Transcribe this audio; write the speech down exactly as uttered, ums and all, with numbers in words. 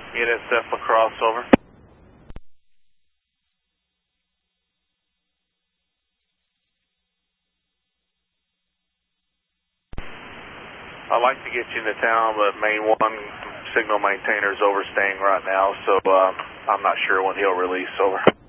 E N S F LaCrosse, over. I'd like to get you into town, but main one signal maintainer's overstaying right now, so uh, I'm not sure when he'll release, over.